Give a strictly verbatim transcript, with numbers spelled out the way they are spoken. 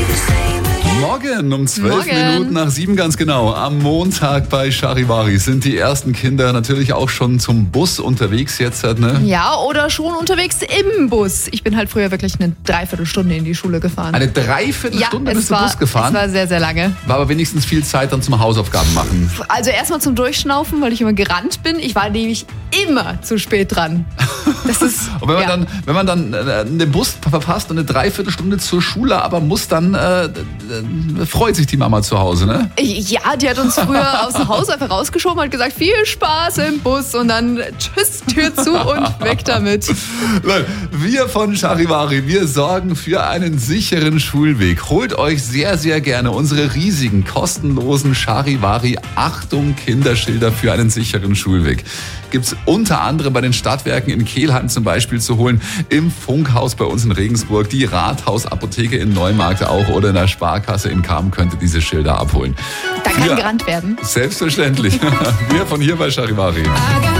Morgen um zwölf Morgen. Minuten nach sieben ganz genau. Am Montag bei Charivari sind die ersten Kinder natürlich auch schon zum Bus unterwegs jetzt, ne? Ja, oder schon unterwegs im Bus. Ich bin halt früher wirklich eine Dreiviertelstunde in die Schule gefahren. Eine Dreiviertelstunde ja, bist es du war, Bus gefahren? Es war sehr, sehr lange. War aber wenigstens viel Zeit dann zum Hausaufgaben machen. Also erstmal zum Durchschnaufen, weil ich immer gerannt bin. Ich war nämlich immer zu spät dran. Das ist, Und wenn man ja. dann, wenn man dann äh, den Bus verpasst und eine Dreiviertelstunde zur Schule, aber muss dann, äh, äh, freut sich die Mama zu Hause, ne? Ja, die hat uns früher aus dem Haus einfach rausgeschoben, hat gesagt, viel Spaß im Bus und dann tschüss, Tür zu und weg damit. Leute, wir von Charivari, wir sorgen für einen sicheren Schulweg. Holt euch sehr, sehr gerne unsere riesigen, kostenlosen Charivari Achtung Kinderschilder für einen sicheren Schulweg. Gibt's unter anderem bei den Stadtwerken in Kelheim zum Beispiel zu holen, im Funkhaus bei uns in Regensburg, die Rathausapotheke in Neumarkt auch oder in der Sparkasse in Cham könnt ihr diese Schilder abholen. Da kann Für- gerannt werden. Selbstverständlich. Wir von hier bei Charivari. I got